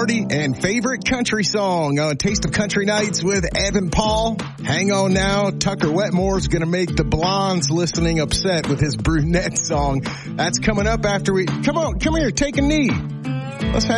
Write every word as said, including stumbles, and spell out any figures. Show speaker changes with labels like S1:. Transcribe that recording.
S1: party and favorite country song on Taste of Country Nights with Evan Paul. Hang on now. Tucker Wetmore's going to make the blondes listening upset with his brunette song. That's coming up after we, come on, come here, take a knee. Let's have